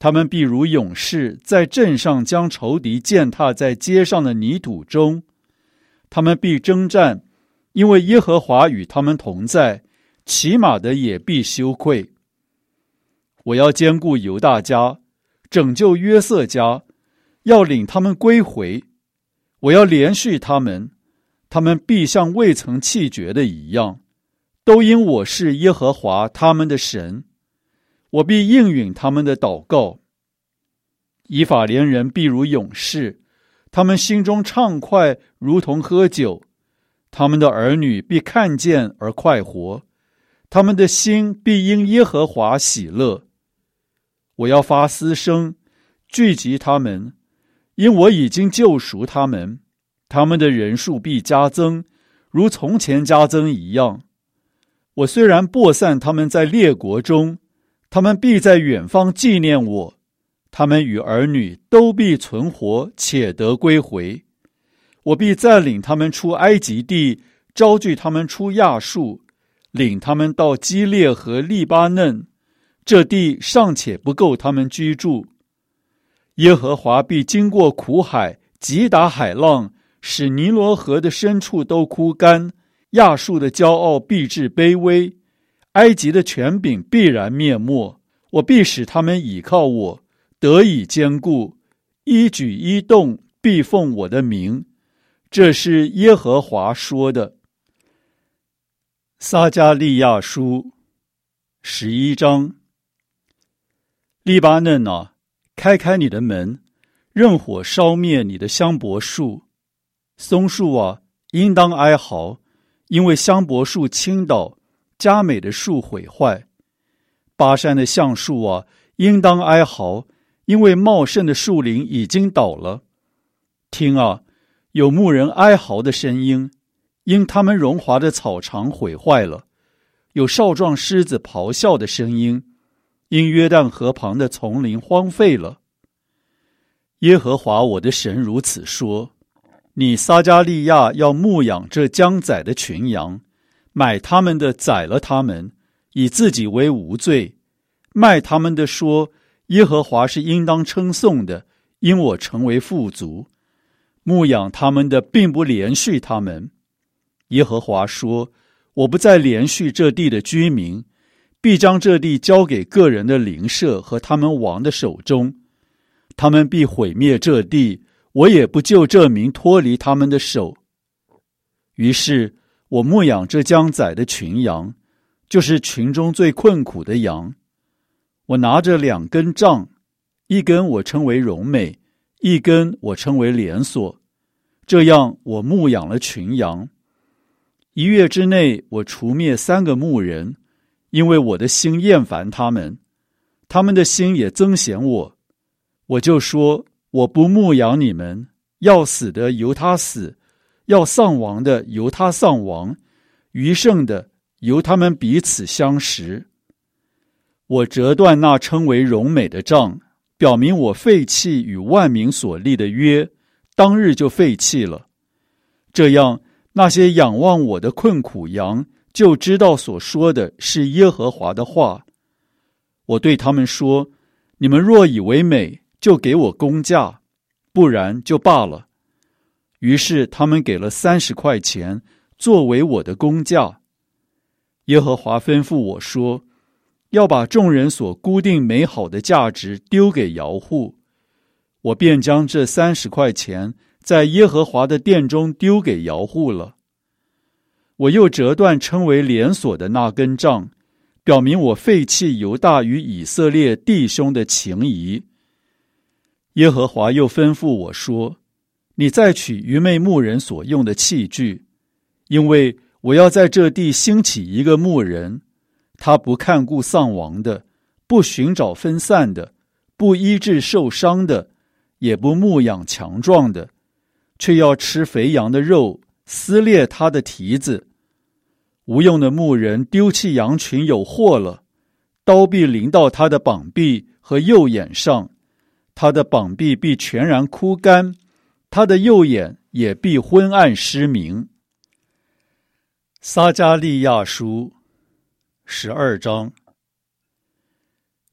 他们必如勇士在阵上将仇敌践踏在街上的泥土中。他们必征战，因为耶和华与他们同在，骑马的也必羞愧。我要兼顾犹大家，拯救约瑟家，要领他们归回。我要连续他们，他们必像未曾弃绝的一样，都因我是耶和华他们的神。我必应允他们的祷告。以法莲人必如勇士，他们心中畅快，如同喝酒。他们的儿女必看见而快活，他们的心必因耶和华喜乐。我要发嘶声，聚集他们，因我已经救赎他们。他们的人数必加增，如从前加增一样。我虽然播散他们在列国中，他们必在远方纪念我。他们与儿女都必存活，且得归回。我必再领他们出埃及地，招聚他们出亚述，领他们到基列和利巴嫩，这地尚且不够他们居住。耶和华必经过苦海，击打海浪，使尼罗河的深处都枯干。亚述的骄傲必致卑微，埃及的权柄必然灭没。我必使他们倚靠我，得以坚固，一举一动必奉我的名。这是耶和华说的。撒迦利亚书11章。利巴嫩啊，开开你的门，任火烧灭你的香柏树。松树啊，应当哀嚎，因为香柏树倾倒，佳美的树毁坏。巴山的橡树啊，应当哀嚎，因为茂盛的树林已经倒了。听啊，有牧人哀嚎的声音，因他们荣华的草场毁坏了；有少壮狮子咆哮的声音，因约旦河旁的丛林荒废了。耶和华我的神如此说：你撒迦利亚要牧养这将宰的群羊，买他们的宰了他们，以自己为无罪；卖他们的说，耶和华是应当称颂的，因我成为富足。牧养他们的并不连续他们。耶和华说，我不再连续这地的居民，必将这地交给个人的邻舍和他们王的手中。他们必毁灭这地，我也不救这民脱离他们的手。于是我牧养这将宰的群羊，就是群中最困苦的羊。我拿着2根杖，一根我称为荣美，一根我称为连锁。这样我牧养了群羊。1月之内，我除灭3个牧人，因为我的心厌烦他们，他们的心也增嫌我。我就说，我不牧养你们，要死的由他死，要丧亡的由他丧亡，余剩的由他们彼此相食。我折断那称为荣美的杖，表明我废弃与万民所立的约，当日就废弃了。这样，那些仰望我的困苦羊就知道所说的是耶和华的话。我对他们说，你们若以为美，就给我工价，不然就罢了。于是他们给了30块钱，作为我的工价。耶和华吩咐我说，要把众人所估定美好的价值丢给窑户。我便将这30块钱在耶和华的殿中丢给窑户了。我又折断称为连锁的那根杖，表明我废弃犹大与以色列弟兄的情谊。耶和华又吩咐我说，你再取愚昧牧人所用的器具，因为我要在这地兴起一个牧人，他不看顾丧亡的，不寻找分散的，不医治受伤的，也不牧养强壮的，却要吃肥羊的肉，撕裂他的蹄子。无用的牧人丢弃羊群有祸了，刀必临到他的膀臂和右眼上，他的膀臂必全然枯干，他的右眼也必昏暗失明。撒迦利亚书12章。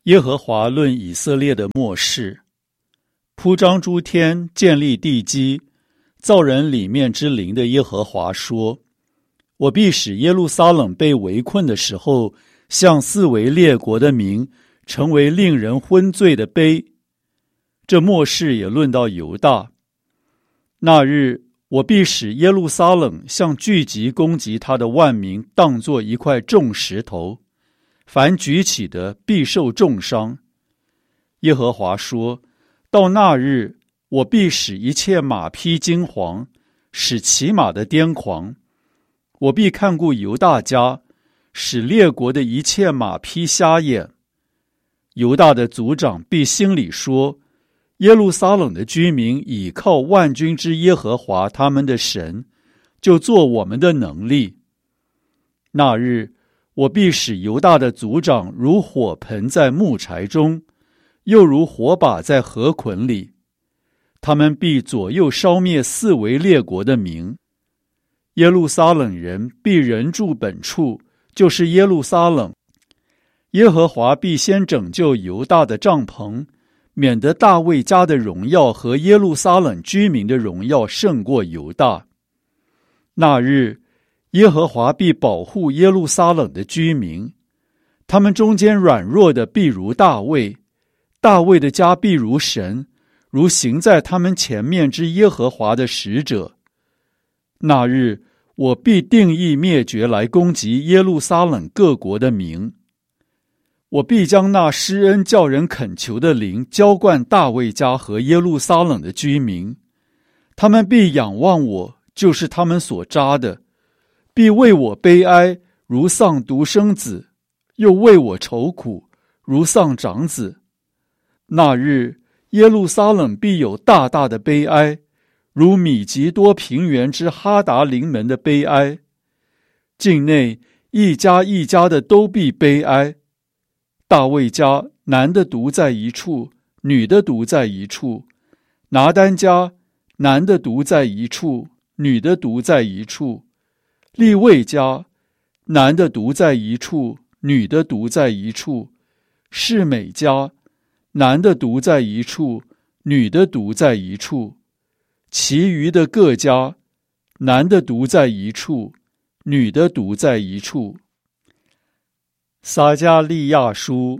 耶和华论以色列的末世，铺张诸天，建立地基，造人里面之灵的耶和华说：我必使耶路撒冷被围困的时候，向四围列国的民成为令人昏醉的杯。这末世也论到犹大。那日，我必使耶路撒冷像聚集攻击他的万民，当作一块重石头，凡举起的必受重伤。耶和华说：到那日，我必使一切马匹惊惶，使骑马的癫狂。我必看顾犹大家，使列国的一切马匹瞎眼。犹大的族长必心里说：耶路撒冷的居民倚靠万军之耶和华他们的神，就做我们的能力。那日，我必使犹大的族长如火盆在木柴中，又如火把在河捆里。他们必左右烧灭四围列国的民。耶路撒冷人必人住本处，就是耶路撒冷。耶和华必先拯救犹大的帐篷，免得大卫家的荣耀和耶路撒冷居民的荣耀胜过犹大。那日，耶和华必保护耶路撒冷的居民，他们中间软弱的必如大卫，大卫的家必如神，如行在他们前面之耶和华的使者。那日，我必定义灭绝来攻击耶路撒冷各国的民。我必将那施恩叫人恳求的灵浇灌大卫家和耶路撒冷的居民，他们必仰望我，就是他们所扎的，必为我悲哀，如丧独生子，又为我愁苦，如丧长子。那日，耶路撒冷必有大大的悲哀，如米吉多平原之哈达临门的悲哀。境内一家一家的都必悲哀。大卫家男的独在一处，女的独在一处；拿单家男的独在一处，女的独在一处；利未家男的独在一处，女的独在一处；示每家男的独在一处，女的独在一处；其余的各家男的独在一处，女的独在一处。撒迦利亚书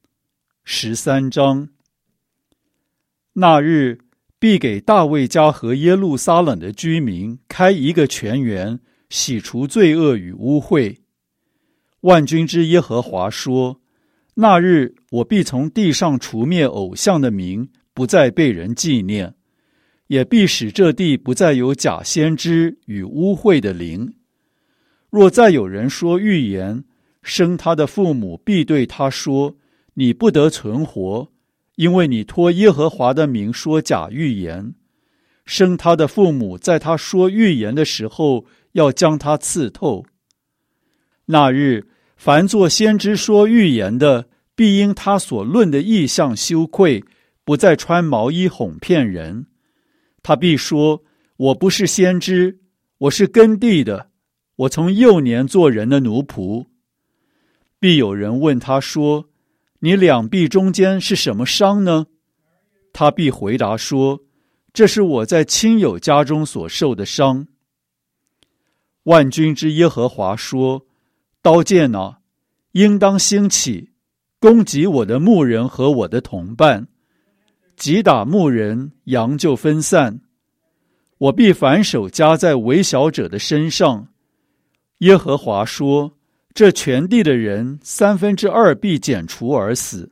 13章。那日，必给大卫家和耶路撒冷的居民开一个泉源，洗除罪恶与污秽。万军之耶和华说：那日，我必从地上除灭偶像的名，不再被人纪念，也必使这地不再有假先知与污秽的灵。若再有人说预言，生他的父母必对他说：你不得存活，因为你托耶和华的名说假预言。生他的父母在他说预言的时候，要将他刺透。那日，凡作先知说预言的，必因他所论的异象羞愧，不再穿毛衣哄骗人。他必说：我不是先知，我是耕地的，我从幼年做人的奴仆。必有人问他说：你两臂中间是什么伤呢？他必回答说：这是我在亲友家中所受的伤。万军之耶和华说：刀剑啊，应当兴起，攻击我的牧人和我的同伴，击打牧人，羊就分散。我必反手加在微小者的身上。耶和华说：这全地的人2/3必剪除而死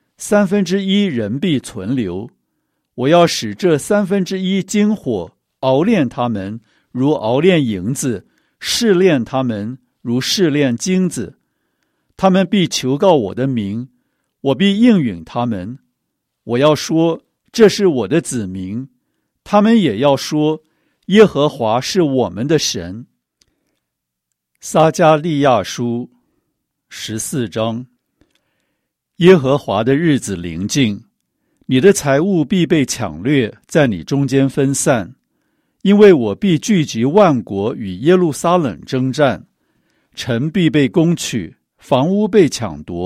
，1/3人必存留。我要使这1/3经火熬炼他们，如熬炼银子；试炼他们，如试炼金子。他们必求告我的名，我必应允他们。我要说：这是我的子民。他们也要说：耶和华是我们的神。撒迦利亚书14章。耶和华的日子临近，你的财物必被抢掠，在你中间分散，因为我必聚集万国与耶路撒冷征战，城必被攻取，房屋被抢夺，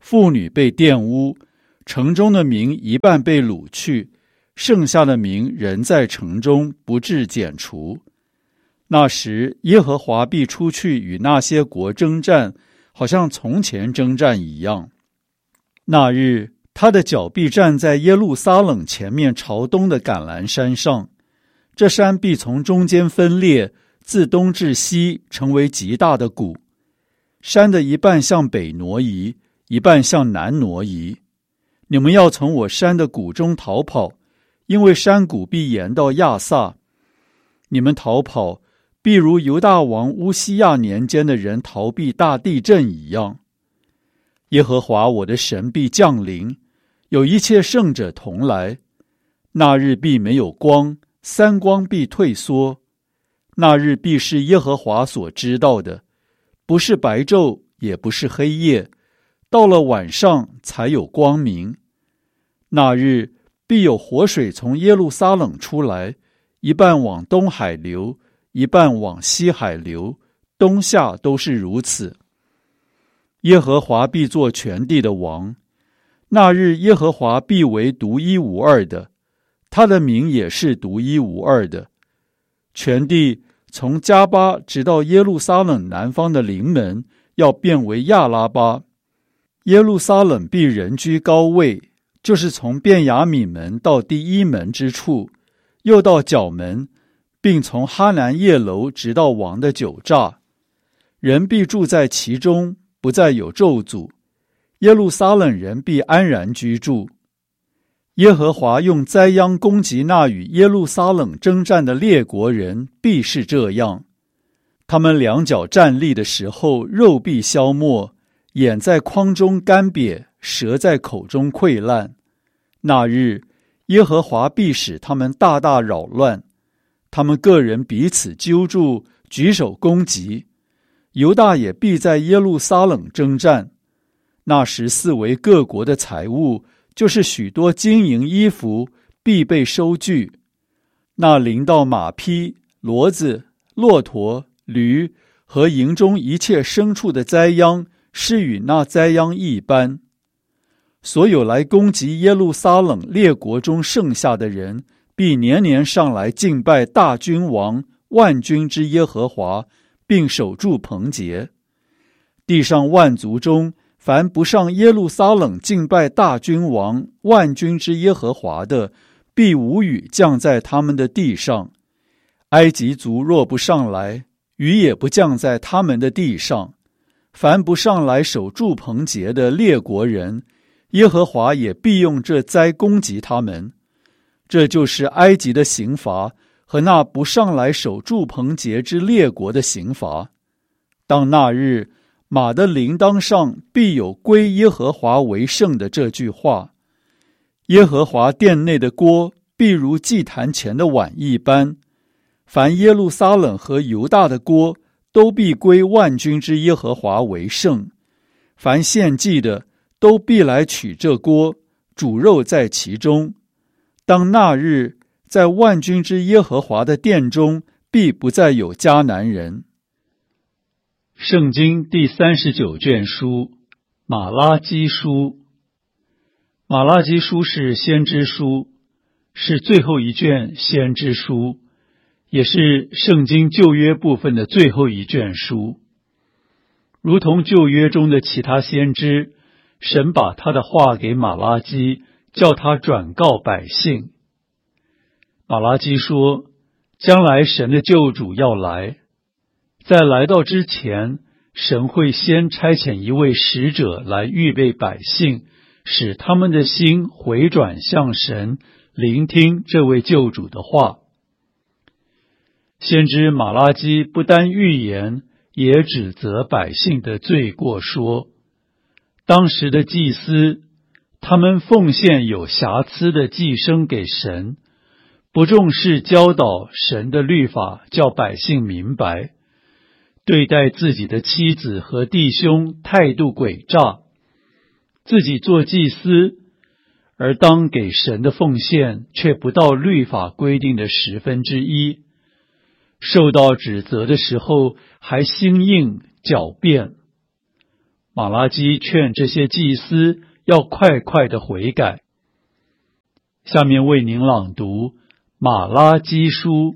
妇女被玷污，城中的民一半被掳去，剩下的民仍在城中，不致剪除。那时耶和华必出去与那些国征战，好像从前征战一样。那日他的脚必站在耶路撒冷前面朝东的橄榄山上，这山必从中间分裂，自东至西成为极大的谷。山的一半向北挪移，一半向南挪移。你们要从我山的谷中逃跑，因为山谷必延到亚萨。你们逃跑，必如犹大王乌西亚年间的人逃避大地震一样。耶和华我的神必降临，有一切圣者同来。那日必没有光，三光必退缩。那日必是耶和华所知道的，不是白昼，也不是黑夜，到了晚上才有光明。那日必有活水从耶路撒冷出来，一半往东海流，一半往西海流，冬夏都是如此。耶和华必做全地的王，那日耶和华必为独一无二的，他的名也是独一无二的。全地从加巴直到耶路撒冷南方的临门，要变为亚拉巴。耶路撒冷必人居高位，就是从便雅悯门到第一门之处，又到角门，并从哈南叶楼直到王的酒榨。人必住在其中，不再有咒诅。耶路撒冷人必安然居住。耶和华用灾殃攻击那与耶路撒冷征战的列国人，必是这样。他们两脚站立的时候，肉必消没，眼在眶中干瘪，舌在口中溃烂。那日，耶和华必使他们大大扰乱，他们个人彼此揪住，举手攻击。犹大也必在耶路撒冷征战。那时四围各国的财物，就是许多金银衣服，必被收据。那临到马匹、骡子、骆驼、驴和营中一切牲畜的灾殃，是与那灾殃一般。所有来攻击耶路撒冷列国中剩下的人，必年年上来敬拜大君王万军之耶和华，并守住棚节。地上万族中，凡不上耶路撒冷敬拜大君王万军之耶和华的，必无雨降在他们的地上。埃及族若不上来，雨也不降在他们的地上。凡不上来守住棚节的列国人，耶和华也必用这灾攻击他们。这就是埃及的刑罚和那不上来守住棚节之列国的刑罚。当那日，马的铃铛上必有归耶和华为圣的这句话。耶和华殿内的锅必如祭坛前的碗一般。凡耶路撒冷和犹大的锅都必归万军之耶和华为圣。凡献祭的都必来取这锅，煮肉在其中。当那日，在万军之耶和华的殿中，必不再有迦南人。圣经第39卷书，马拉基书。马拉基书是先知书，是最后一卷先知书，也是圣经旧约部分的最后一卷书。如同旧约中的其他先知，神把他的话给马拉基，叫他转告百姓。马拉基说，将来神的救主要来，在来到之前，神会先差遣一位使者来预备百姓，使他们的心回转向神，聆听这位救主的话。先知马拉基不单预言，也指责百姓的罪过，说当时的祭司，他们奉献有瑕疵的祭牲给神，不重视教导神的律法，叫百姓明白，对待自己的妻子和弟兄态度诡诈，自己做祭司，而当给神的奉献却不到律法规定的1/10，受到指责的时候还心硬狡辩。 马拉基劝这些祭司要快快的悔改。下面为您朗读马拉基书。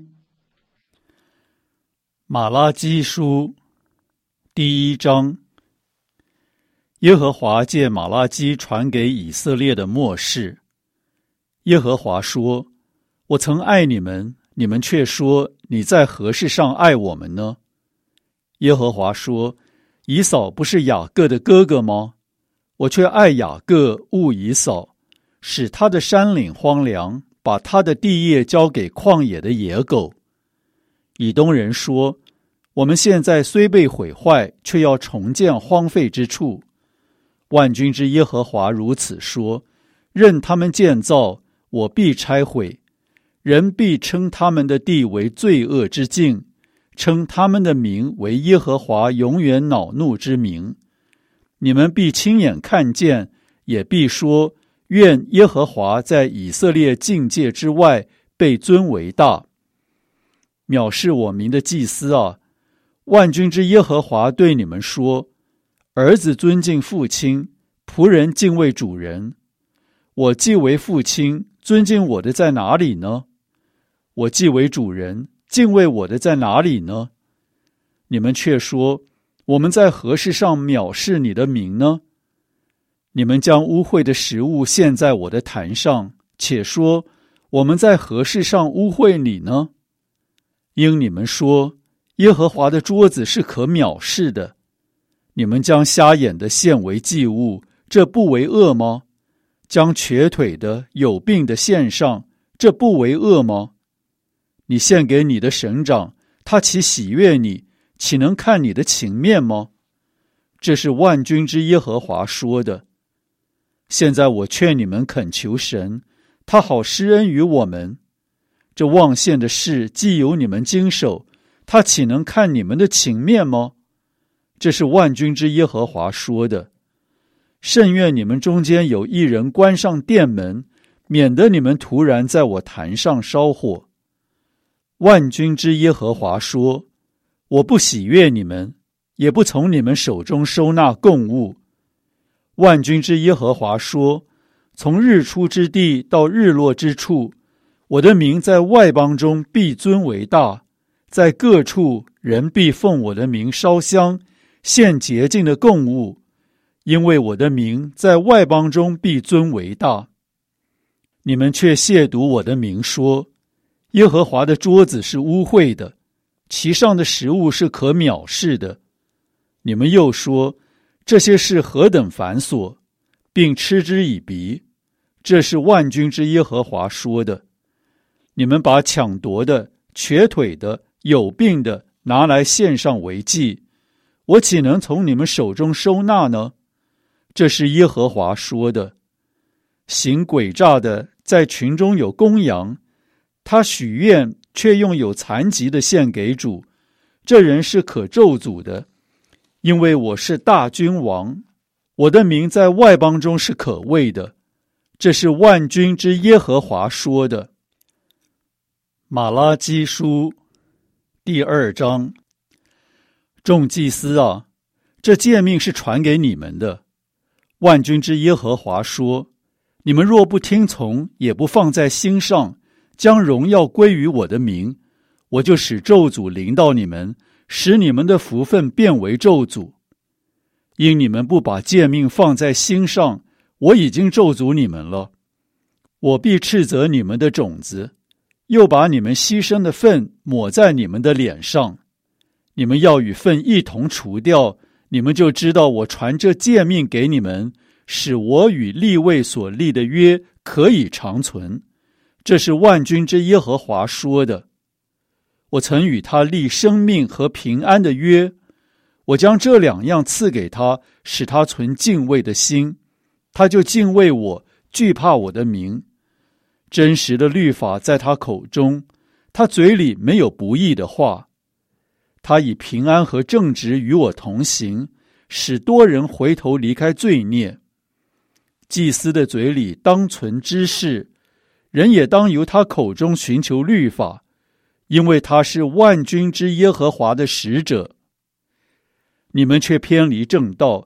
马拉基书第1章。耶和华借马拉基传给以色列的默示。耶和华说：我曾爱你们，你们却说你在何事上爱我们呢？耶和华说：以扫不是雅各的哥哥吗？我却爱雅各，恶以扫，使他的山岭荒凉，把他的地业交给旷野的野狗。以东人说：我们现在虽被毁坏，却要重建荒废之处。万军之耶和华如此说：任他们建造，我必拆毁。人必称他们的地为罪恶之境，称他们的名为耶和华永远恼怒之名。你们必亲眼看见，也必说：愿耶和华在以色列境界之外被尊为大。藐视我名的祭司啊，万军之耶和华对你们说：儿子尊敬父亲，仆人敬畏主人。我既为父亲，尊敬我的在哪里呢？我既为主人，敬畏我的在哪里呢？你们却说：我们在何事上藐视你的名呢？你们将污秽的食物献在我的坛上，且说：我们在何事上污秽你呢？因你们说耶和华的桌子是可藐视的。你们将瞎眼的献为祭物，这不为恶吗？将瘸腿的、有病的献上，这不为恶吗？你献给你的省长，他岂喜悦你，岂能看你的情面吗？这是万军之耶和华说的。现在我劝你们恳求神，他好施恩于我们。这妄献的事既由你们经手，他岂能看你们的情面吗？这是万军之耶和华说的。甚愿你们中间有一人关上殿门，免得你们突然在我坛上烧火。万军之耶和华说：我不喜悦你们，也不从你们手中收纳供物。万军之耶和华说：从日出之地到日落之处，我的名在外邦中必尊为大，在各处人必奉我的名烧香，献洁净的供物，因为我的名在外邦中必尊为大。你们却亵渎我的名，说：耶和华的桌子是污秽的，其上的食物是可藐视的。你们又说：这些事何等繁琐，并嗤之以鼻。这是万军之耶和华说的。你们把抢夺的、瘸腿的、有病的拿来献上为祭，我岂能从你们手中收纳呢？这是耶和华说的。行诡诈的在群中有公羊，他许愿却用有残疾的献给主，这人是可咒诅的。因为我是大君王，我的名在外邦中是可畏的。这是万军之耶和华说的。马拉基书第2章。众祭司啊，这诫命是传给你们的。万军之耶和华说：你们若不听从，也不放在心上，将荣耀归于我的名，我就使咒诅临到你们，使你们的福分变为咒诅。因你们不把诫命放在心上，我已经咒诅你们了。我必斥责你们的种子，又把你们牺牲的粪抹在你们的脸上。你们要与粪一同除掉，你们就知道我传这诫命给你们，使我与利未所立的约可以长存。这是万军之耶和华说的。我曾与他立生命和平安的约，我将这2样赐给他，使他存敬畏的心，他就敬畏我，惧怕我的名。真实的律法在他口中，他嘴里没有不义的话。他以平安和正直与我同行，使多人回头离开罪孽。祭司的嘴里当存知识，人也当由他口中寻求律法，因为他是万军之耶和华的使者。你们却偏离正道，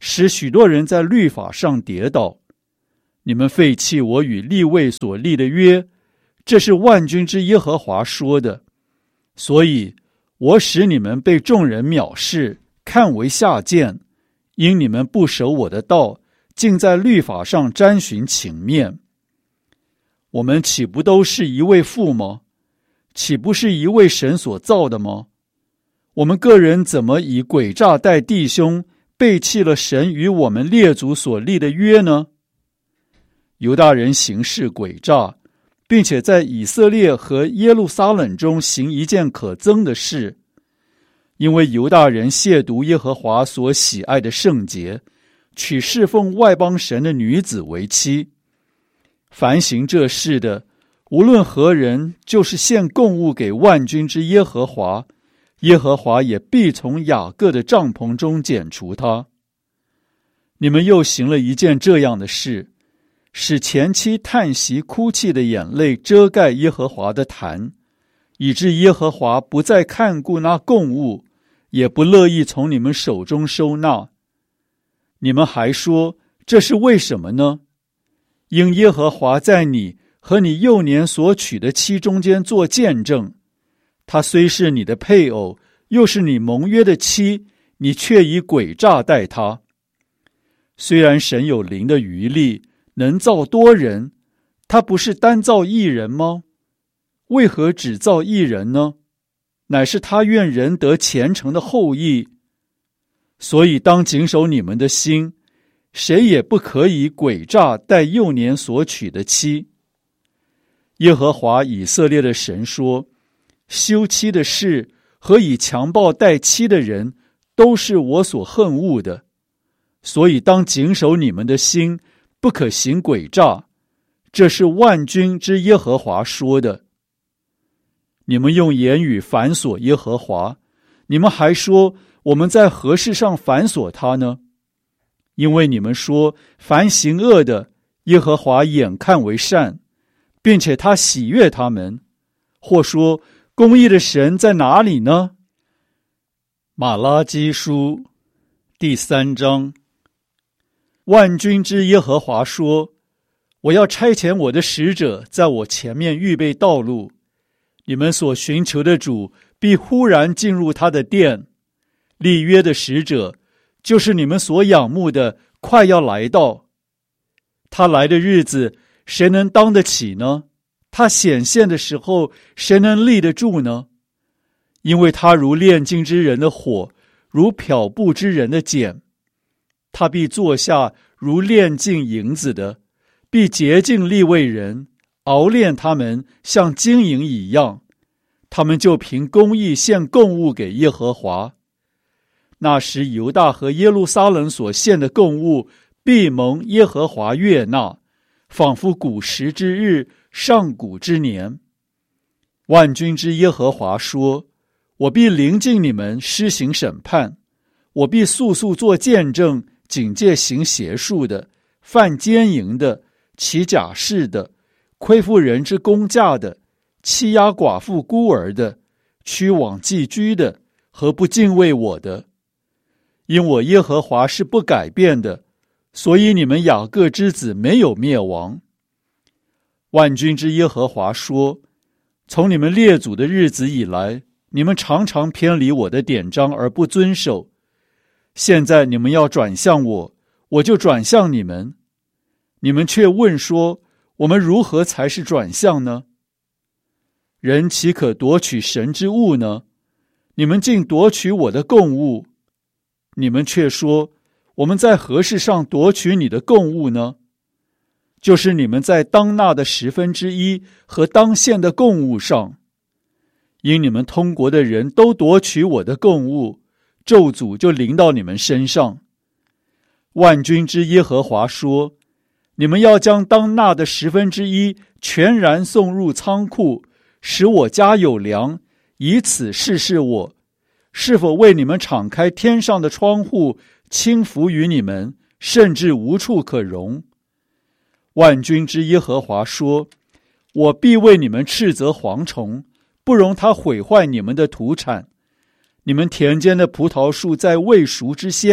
使许多人在律法上跌倒。你们废弃我与利未所立的约，这是万军之耶和华说的。所以我使你们被众人藐视，看为下贱，因你们不守我的道，竟在律法上沾寻情面。我们岂不都是一位父吗？岂不是一位神所造的吗？我们个人怎么以诡诈待弟兄，背弃了神与我们列祖所立的约呢？犹大人行事诡诈，并且在以色列和耶路撒冷中行一件可憎的事，因为犹大人亵渎耶和华所喜爱的圣洁，娶侍奉外邦神的女子为妻。凡行这事的，无论何人，就是献供物给万军之耶和华，耶和华也必从雅各的帐篷中剪除他。你们又行了一件这样的事，使前妻叹息哭泣的眼泪遮盖耶和华的坛，以致耶和华不再看顾那供物，也不乐意从你们手中收纳。你们还说，这是为什么呢？因耶和华在你和你幼年所娶的妻中间做见证，她虽是你的配偶，又是你盟约的妻，你却以诡诈待她。虽然神有灵的余力，能造多人，他不是单造一人吗？为何只造一人呢？乃是他愿人得虔诚的后裔。所以当谨守你们的心，谁也不可以诡诈待幼年所娶的妻。耶和华以色列的神说，休妻的事和以强暴待妻的人，都是我所恨恶的。所以当谨守你们的心，不可行诡诈，这是万军之耶和华说的。你们用言语反锁耶和华，你们还说，我们在何事上反锁他呢？因为你们说，凡行恶的，耶和华眼看为善，并且他喜悦他们。或说，公义的神在哪里呢？马拉基书第3章。万军之耶和华说，我要差遣我的使者在我前面预备道路，你们所寻求的主必忽然进入他的殿。立约的使者，就是你们所仰慕的，快要来到。他来的日子，谁能当得起呢？他显现的时候，谁能立得住呢？因为他如炼金之人的火，如漂布之人的碱。他必坐下如炼净银子的，必洁净利未人，熬炼他们像金银一样，他们就凭公义献供物给耶和华。那时犹大和耶路撒冷所献的供物，必蒙耶和华悦纳，仿佛古时之日，上古之年。万军之耶和华说，我必临近你们施行审判，我必速速做见证，警戒行邪术的，犯奸淫的，起假誓的，亏负人之公价的，欺压寡妇孤儿的，屈枉寄居的，和不敬畏我的。因我耶和华是不改变的，所以你们雅各之子没有灭亡。万军之耶和华说，从你们列祖的日子以来，你们常常偏离我的典章而不遵守。现在你们要转向我，我就转向你们。你们却问说，我们如何才是转向呢？人岂可夺取神之物呢？你们竟夺取我的供物。你们却说，我们在何事上夺取你的供物呢？就是你们在当纳的1/10和当献的供物上。因你们通国的人都夺取我的供物，咒诅就临到你们身上。万军之耶和华说，你们要将当纳的1/10全然送入仓库，使我家有粮，以此试试我是否为你们敞开天上的窗户，倾福于你们，甚至无处可容。万军之耶和华说，我必为你们斥责蝗虫，不容它毁坏你们的土产。你们田间的葡萄树在未熟之先，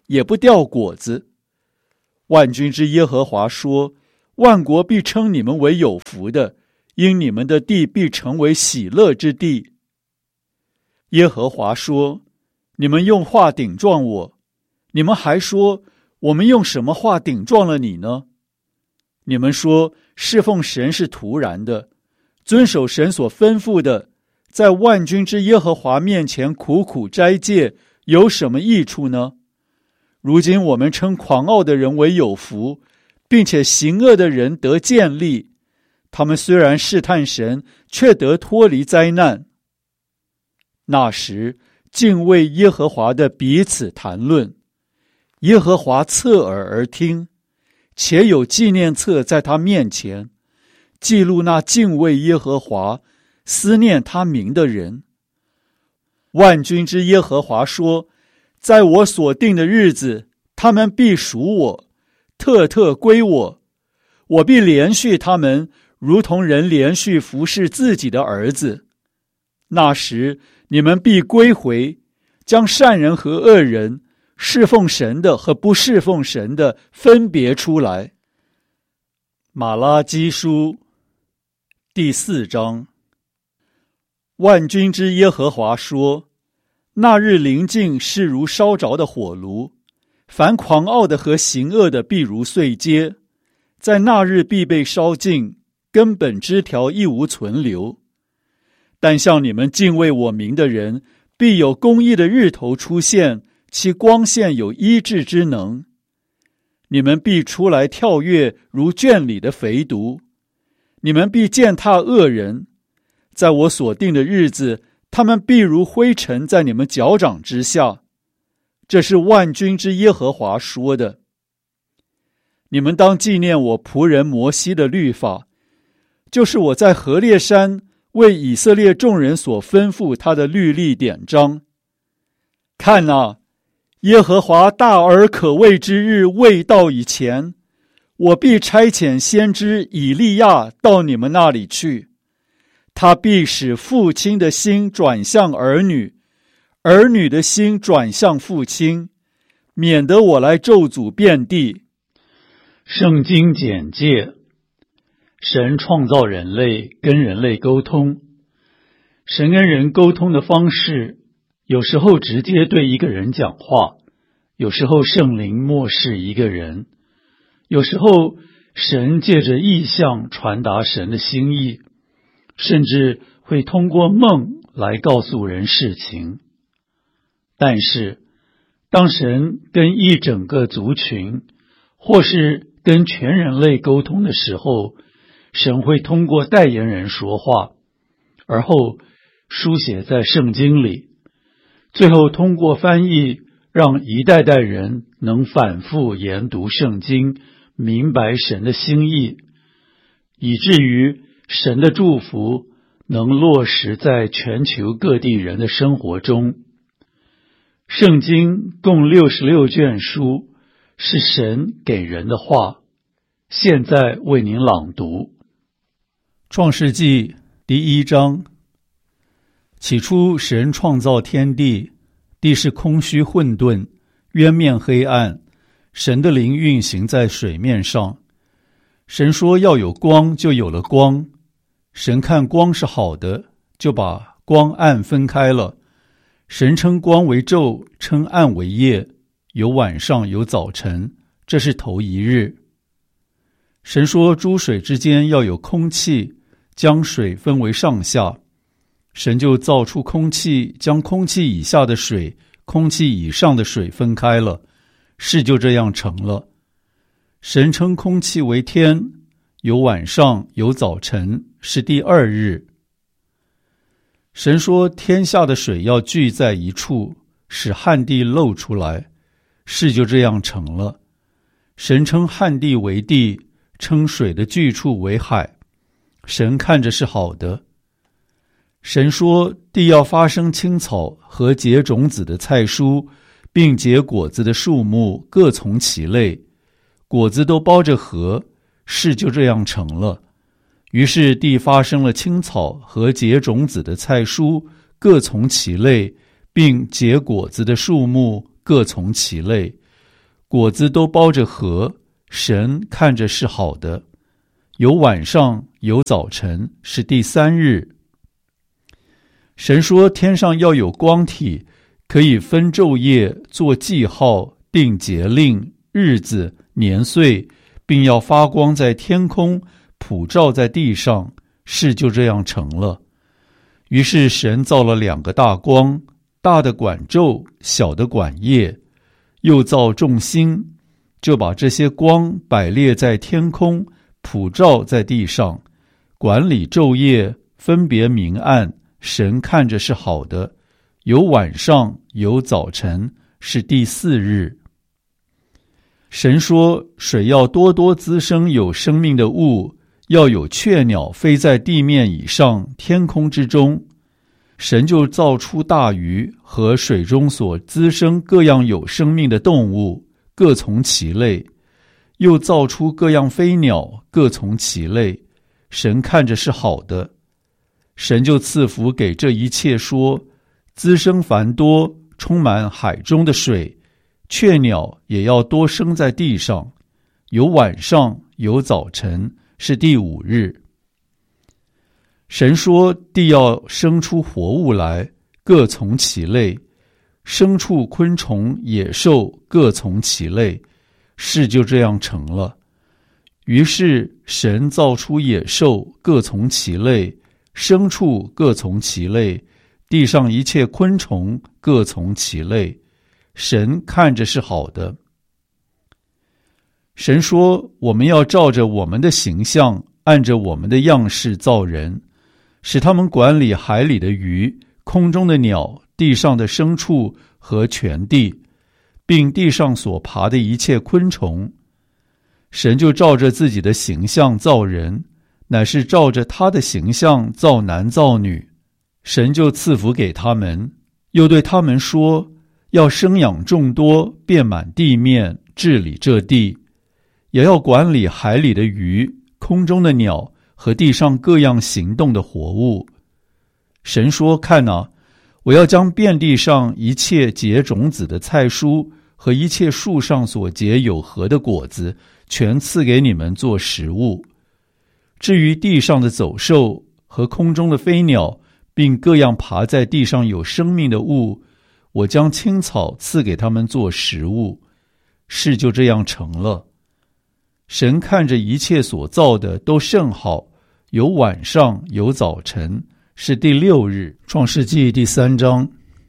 也不掉果子。万军之耶和华说，万国必称你们为有福的，因你们的地必成为喜乐之地。耶和华说，你们用话顶撞我，你们还说，我们用什么话顶撞了你呢？你们说侍奉神是徒然的，遵守神所吩咐的，在万军之耶和华面前苦苦斋戒，有什么益处呢？如今我们称狂傲的人为有福，并且行恶的人得建立，他们虽然试探神，却得脱离灾难。那时敬畏耶和华的彼此谈论，耶和华侧耳而听，且有纪念册在他面前，记录那敬畏耶和华、思念他名的人。万军之耶和华说，在我所定的日子，他们必属我，特特归我，我必连续他们，如同人连续服侍自己的儿子。那时你们必归回，将善人和恶人、侍奉神的和不侍奉神的分别出来。马拉基书第4章。万军之耶和华说，那日临近是如烧着的火炉，凡狂傲的和行恶的必如碎秸，在那日必被烧尽，根本枝条一无存留。但像你们敬畏我名的人，必有公义的日头出现，其光线有医治之能。你们必出来跳跃，如圈里的肥犊，你们必践踏恶人，在我所定的日子，他们必如灰尘在你们脚掌之下。这是万军之耶和华说的。你们当纪念我仆人摩西的律法，就是我在何烈山为以色列众人所吩咐他的律例典章。看哪，耶和华大而可畏之日未到以前，我必差遣先知以利亚到你们那里去，他必使父亲的心转向儿女，儿女的心转向父亲，免得我来咒诅遍地。圣经简介：神创造人类，跟人类沟通。神跟人沟通的方式，有时候直接对一个人讲话，有时候圣灵默示一个人，有时候神借着异象传达神的心意，甚至会通过梦来告诉人事情。但是当神跟一整个族群，或是跟全人类沟通的时候，神会通过代言人说话，而后书写在圣经里，最后通过翻译，让一代代人能反复研读圣经，明白神的心意，以至于神的祝福能落实在全球各地人的生活中。圣经共66卷书，是神给人的话。现在为您朗读。创世纪第1章。起初神创造天地，地是空虚混沌，渊面黑暗，神的灵运行在水面上。神说要有光，就有了光。神看光是好的，就把光暗分开了。神称光为昼，称暗为夜，有晚上有早晨，这是头一日。神说诸水之间要有空气，将水分为上下。神就造出空气，将空气以下的水、空气以上的水分开了，事就这样成了。神称空气为天，有晚上有早晨，是第2日。神说天下的水要聚在一处，使旱地露出来，事就这样成了。神称旱地为地，称水的聚处为海。神看着是好的。神说地要发生青草和结种子的菜蔬，并结果子的树木各从其类，果子都包着核，事就这样成了。于是地发生了青草和结种子的菜蔬各从其类，并结果子的树木各从其类， 果子都包着核，神看着是好的。有晚上，有早晨，是第3日。神说天上要有光体，可以分昼夜，做记号，定节令、日子、年岁，并要发光在天空，普照在地上，事就这样成了。于是神造了2个大光，大的管昼，小的管夜，又造众星，就把这些光摆列在天空，普照在地上，管理昼夜，分别明暗，神看着是好的。有晚上，有早晨，是第4日。神说水要多多滋生有生命的物，要有雀鸟飞在地面以上，天空之中。神就造出大鱼和水中所滋生各样有生命的动物，各从其类，又造出各样飞鸟，各从其类。神看着是好的。神就赐福给这一切，说滋生繁多，充满海中的水，雀鸟也要多生在地上。有晚上，有早晨，是第5日。神说地要生出活物来，各从其类，牲畜、昆虫、野兽各从其类，事就这样成了。于是神造出野兽各从其类，牲畜各从其类，地上一切昆虫各从其类，神看着是好的。神说我们要照着我们的形象，按着我们的样式造人，使他们管理海里的鱼，空中的鸟，地上的牲畜和全地，并地上所爬的一切昆虫。神就照着自己的形象造人，乃是照着他的形象造男造女。神就赐福给他们，又对他们说，要生养众多，遍满地面，治理这地，也要管理海里的鱼，空中的鸟和地上各样行动的活物。神说，看哪，我要将遍地上一切结种子的菜蔬和一切树上所结有核的果子，全赐给你们做食物。至于地上的走兽和空中的飞鸟，并各样爬在地上有生命的物，我将青草赐给他们做食物。事就这样成了。神看着一切所造的都甚好，有晚上，有早晨，是第6日。创世纪第3章。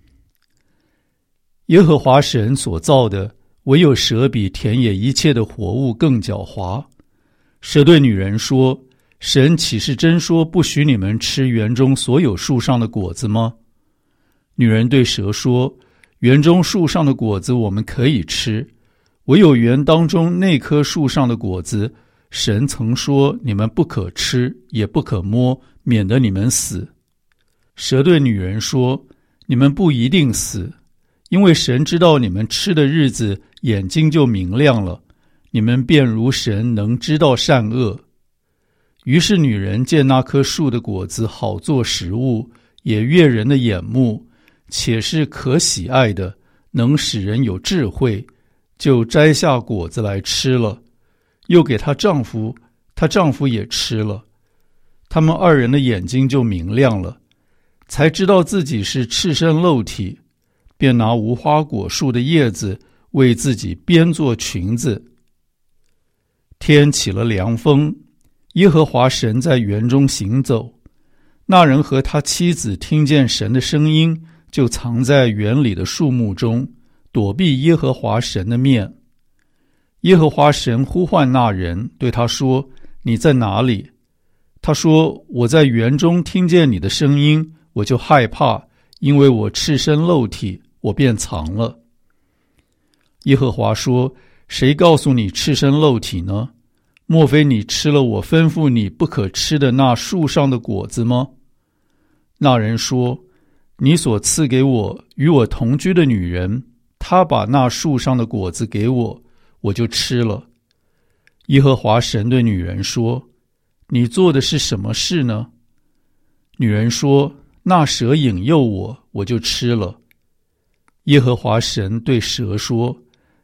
耶和华神所造的，唯有蛇比田野一切的活物更狡猾。蛇对女人说，神岂是真说不许你们吃园中所有树上的果子吗？女人对蛇说，园中树上的果子我们可以吃，唯有园当中那棵树上的果子，神曾说你们不可吃，也不可摸，免得你们死。蛇对女人说，你们不一定死，因为神知道你们吃的日子，眼睛就明亮了，你们便如神，能知道善恶。于是女人见那棵树的果子好做食物，也悦人的眼目，且是可喜爱的，能使人有智慧，就摘下果子来吃了，又给她丈夫，她丈夫也吃了。他们2人的眼睛就明亮了，才知道自己是赤身露体，便拿无花果树的叶子为自己编做裙子。天起了凉风，耶和华神在园中行走，那人和他妻子听见神的声音，就藏在园里的树木中，躲避耶和华神的面。耶和华神呼唤那人，对他说，你在哪里？他说，我在园中听见你的声音，我就害怕，因为我赤身露体，我便藏了。耶和华说，谁告诉你赤身露体呢？莫非你吃了我吩咐你不可吃的那树上的果子吗？那人说，你所赐给我与我同居的女人，她把那树上的果子给我，我就吃了。耶和华神对女人说，你做的是什么事呢？女人说，那蛇引诱我，我就吃了。耶和华神对蛇说，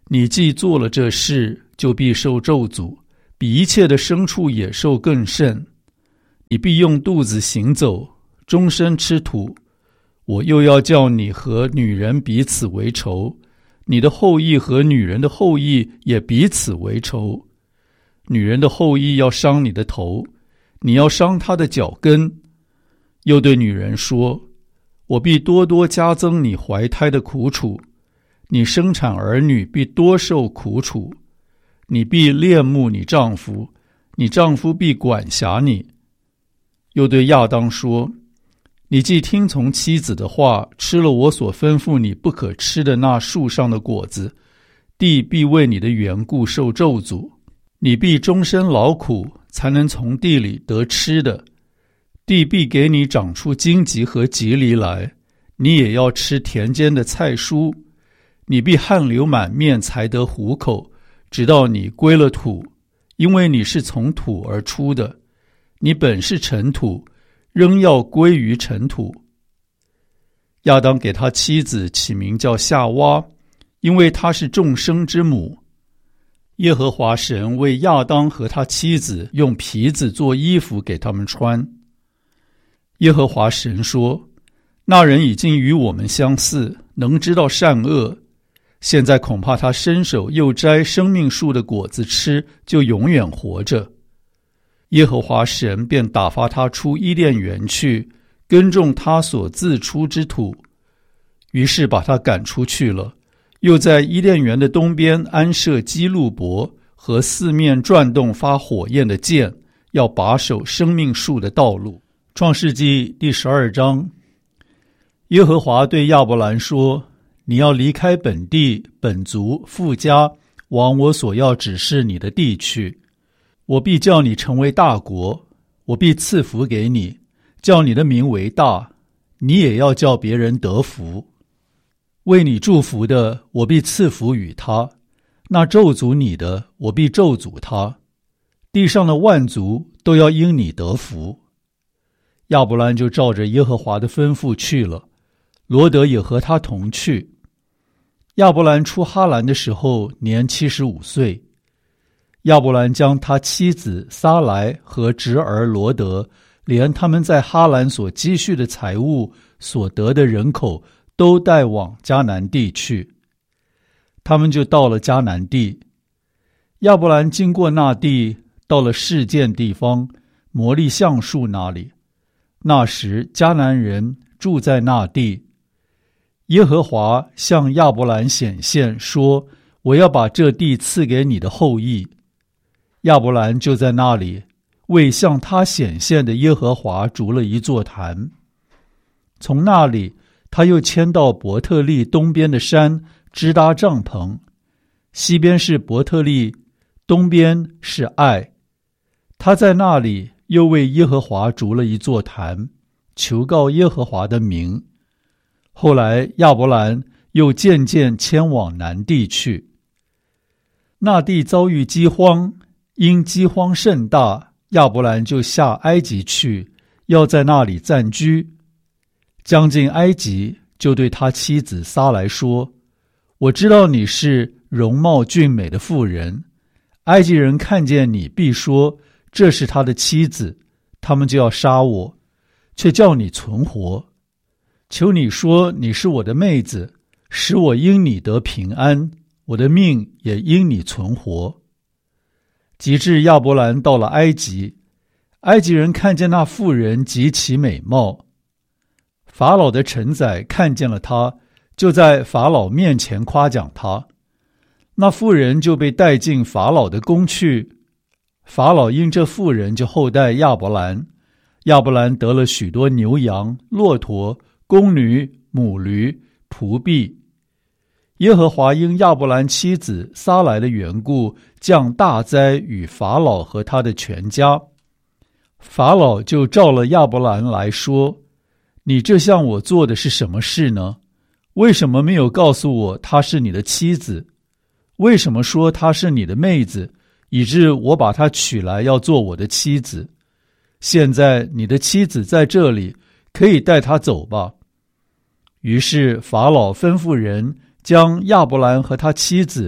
你既做了这事，就必受咒诅，比一切的牲畜野兽更甚。你必用肚子行走，终身吃土。我又要叫你和女人彼此为仇，你的后裔和女人的后裔也彼此为仇。女人的后裔要伤你的头，你要伤她的脚跟。又对女人说，我必多多加增你怀胎的苦楚，你生产儿女必多受苦楚。你必恋慕你丈夫，你丈夫必管辖你。又对亚当说，你既听从妻子的话，吃了我所吩咐你不可吃的那树上的果子，地必为你的缘故受咒诅，你必终身劳苦，才能从地里得吃的。地必给你长出荆棘和棘藜来，你也要吃田间的菜蔬。你必汗流满面才得糊口，直到你归了土，因为你是从土而出的。你本是尘土，仍要归于尘土。亚当给他妻子起名叫夏娃，因为她是众生之母。耶和华神为亚当和他妻子用皮子做衣服给他们穿。耶和华神说，那人已经与我们相似，能知道善恶。现在恐怕他伸手又摘生命树的果子吃，就永远活着。耶和华神便打发他出伊甸园去，耕种他所自出之土。于是把他赶出去了，又在伊甸园的东边安设基路伯和四面转动发火焰的剑，要把守生命树的道路。创世纪第12章。耶和华对亚伯兰说，你要离开本地本族父家，往我所要指示你的地去。我必叫你成为大国，我必赐福给你，叫你的名为大，你也要叫别人得福。为你祝福的，我必赐福与他；那咒诅你的，我必咒诅他。地上的万族都要因你得福。亚伯兰就照着耶和华的吩咐去了，罗得也和他同去。亚伯兰出哈兰的时候年75岁。亚伯兰将他妻子撒来和侄儿罗得，连他们在哈兰所积蓄的财物所得的人口，都带往迦南地去。他们就到了迦南地。亚伯兰经过那地，到了示剑地方，摩利橡树那里。那时迦南人住在那地。耶和华向亚伯兰显现说，我要把这地赐给你的后裔。亚伯兰就在那里为向他显现的耶和华筑了一座坛。从那里他又迁到伯特利东边的山，支搭帐篷。西边是伯特利，东边是爱。他在那里又为耶和华筑了一座坛，求告耶和华的名。后来亚伯兰又渐渐迁往南地去。那地遭遇饥荒，因饥荒甚大，亚伯兰就下埃及去，要在那里暂居。将近埃及，就对他妻子撒来说，我知道你是容貌俊美的妇人，埃及人看见你必说，这是他的妻子，他们就要杀我，却叫你存活。求你说你是我的妹子，使我因你得平安，我的命也因你存活。及至亚伯兰到了埃及，埃及人看见那妇人极其美貌。法老的臣宰看见了他，就在法老面前夸奖他。那妇人就被带进法老的宫去。法老因这妇人就厚待亚伯兰。亚伯兰得了许多牛羊、骆驼、公驴、母驴、仆婢。耶和华因亚伯兰妻子撒来的缘故，降大灾与法老和他的全家。法老就召了亚伯兰来说，你这向我做的是什么事呢？为什么没有告诉我她是你的妻子？为什么说她是你的妹子，以致我把她娶来要做我的妻子？现在你的妻子在这里，可以带她走吧。于是法老吩咐人将亚伯兰和他妻子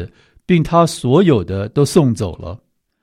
并他所有的都送走了。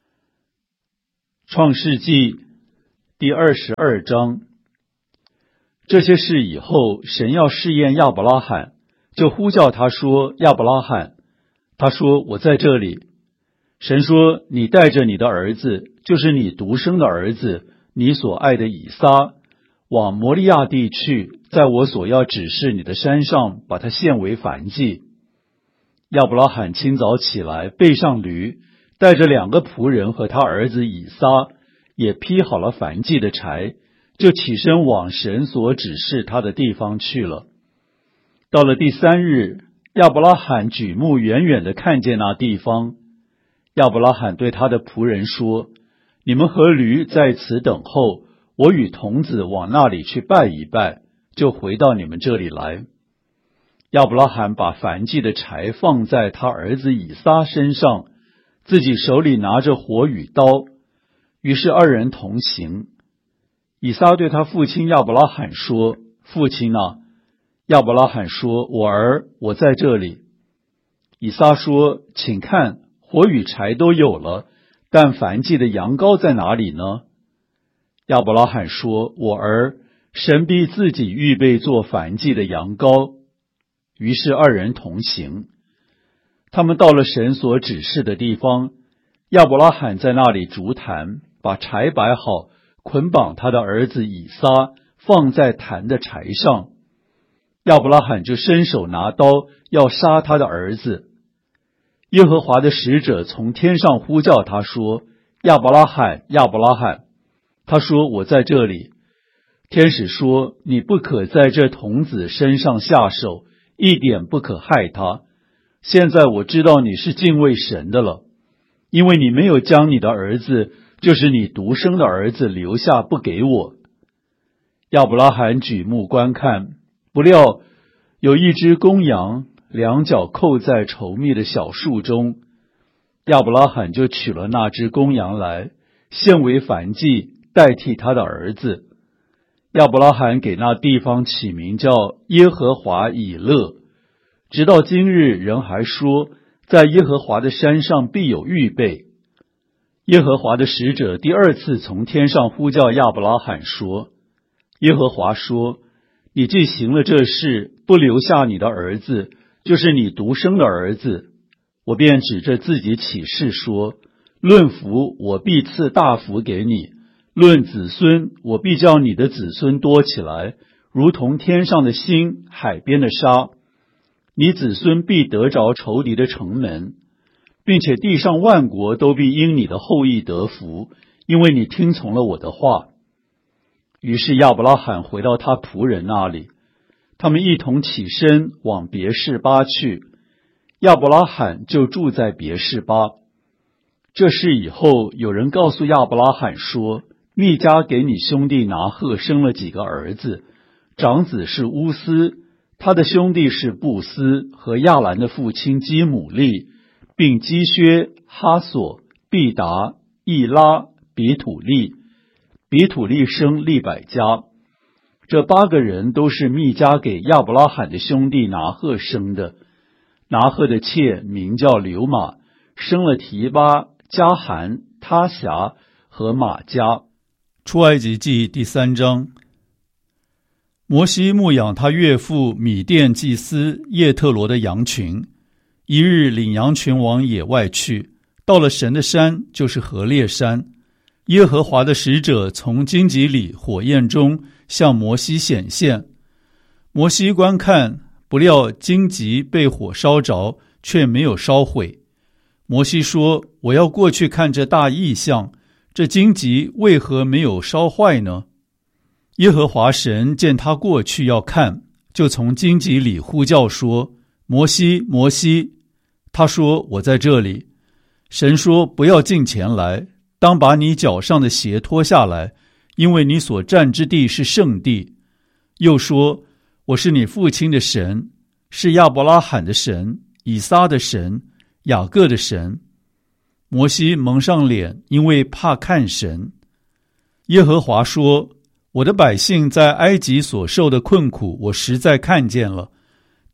创世纪第22章。这些事以后，神要试验亚伯拉罕，就呼叫他说：亚伯拉罕。他说：我在这里。神说：你带着你的儿子，就是你独生的儿子，你所爱的以撒，往摩利亚地去，在我所要指示你的山上，把他献为燔祭。亚伯拉罕清早起来，背上驴，带着2个仆人和他儿子以撒，也劈好了燔祭的柴，就起身往神所指示他的地方去了。到了第3日，亚伯拉罕举目远远地看见那地方。亚伯拉罕对他的仆人说：你们和驴在此等候，我与童子往那里去拜一拜，就回到你们这里来。亚伯拉罕把燔祭的柴放在他儿子以撒身上，自己手里拿着火与刀，于是2人同行。以撒对他父亲亚伯拉罕说：父亲啊！亚伯拉罕说：我儿，我在这里。以撒说：请看，火与柴都有了，但燔祭的羊羔在哪里呢？亚伯拉罕说：我儿，神必自己预备做燔祭的羊羔。于是2人同行。他们到了神所指示的地方，亚伯拉罕在那里筑坛，把柴摆好，捆绑他的儿子以撒，放在坛的柴上。亚伯拉罕就伸手拿刀，要杀他的儿子。耶和华的使者从天上呼叫他说：亚伯拉罕，亚伯拉罕。他说：我在这里。天使说：你不可在这童子身上下手，一点不可害他。现在我知道你是敬畏神的了，因为你没有将你的儿子，就是你独生的儿子留下不给我。亚伯拉罕举目观看，不料有一只公羊，2脚扣在稠密的小树中。亚伯拉罕就取了那只公羊来，献为燔祭，代替他的儿子。亚伯拉罕给那地方起名叫耶和华以勒，直到今日人还说，在耶和华的山上必有预备。耶和华的使者第2次从天上呼叫亚伯拉罕说：耶和华说，你既行了这事，不留下你的儿子，就是你独生的儿子，我便指着自己起誓说：论福，我必赐大福给你；论子孙，我必叫你的子孙多起来，如同天上的星，海边的沙。你子孙必得着仇敌的城门，并且地上万国都必因你的后裔得福，因为你听从了我的话。于是亚伯拉罕回到他仆人那里，他们一同起身往别是巴去，亚伯拉罕就住在别是巴。这事以后，有人告诉亚伯拉罕说：密迦给你兄弟拿鹤生了几个儿子，长子是乌斯，他的兄弟是布斯和亚兰的父亲基姆利，并基薛、哈索、毕达、易拉、比土利。比土利生利百加。这8个人都是密迦给亚伯拉罕的兄弟拿鹤生的。拿鹤的妾名叫流玛，生了提巴、加含、他辖和玛迦。出埃及记第3章。摩西牧养他岳父米甸祭司叶特罗的羊群，一日领羊群往野外去，到了神的山，就是何烈山。耶和华的使者从荆棘里火焰中向摩西显现。摩西观看，不料荆棘被火烧着，却没有烧毁。摩西说：我要过去看这大异象，这荆棘为何没有烧坏呢？耶和华神见他过去要看，就从荆棘里呼叫说：摩西，摩西。他说：我在这里。神说：不要近前来，当把你脚上的鞋脱下来，因为你所站之地是圣地。又说：我是你父亲的神，是亚伯拉罕的神，以撒的神，雅各的神。摩西蒙上脸，因为怕看神。耶和华说：我的百姓在埃及所受的困苦，我实在看见了，